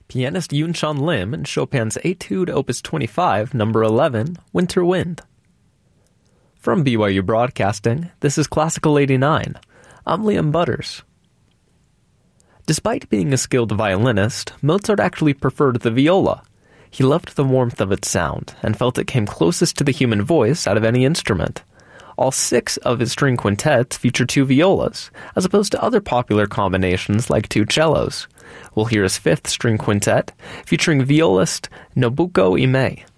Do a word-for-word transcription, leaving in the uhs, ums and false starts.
pianist Yun-Chan Lim in Chopin's Etude Opus twenty-five, number eleven, Winter Wind. From B Y U Broadcasting, this is Classical eighty-nine. I'm Liam Butters. Despite being a skilled violinist, Mozart actually preferred the viola. He loved the warmth of its sound, and felt it came closest to the human voice out of any instrument. All six of his string quintets feature two violas, as opposed to other popular combinations like two cellos. We'll hear his fifth string quintet, featuring violist Nobuko Imei.